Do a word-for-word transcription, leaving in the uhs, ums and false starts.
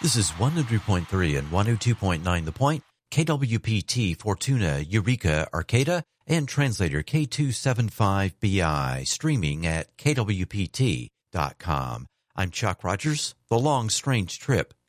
This is one oh three point three and one oh two point nine The Point, K W P T, Fortuna, Eureka, Arcata, and translator K two seventy-five B I, streaming at K W P T dot com. I'm Chuck Rogers. The long, strange trip